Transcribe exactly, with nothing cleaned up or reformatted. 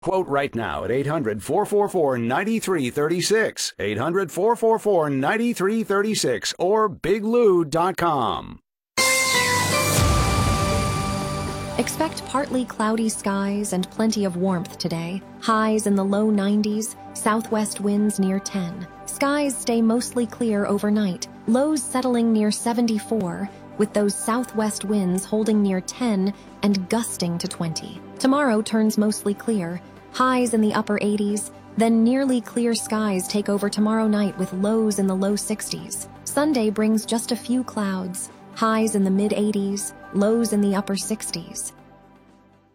Quote right now at eight hundred, four four four, nine three three six, eight hundred, four four four, nine three three six, or big lou dot com. Expect partly cloudy skies and plenty of warmth today. Highs in the low nineties, southwest winds near ten. Skies stay mostly clear overnight, lows settling near seventy-four, with those southwest winds holding near ten and gusting to twenty. Tomorrow turns mostly clear, highs in the upper eighties, then nearly clear skies take over tomorrow night with lows in the low sixties. Sunday brings just a few clouds, highs in the mid eighties, lows in the upper sixties.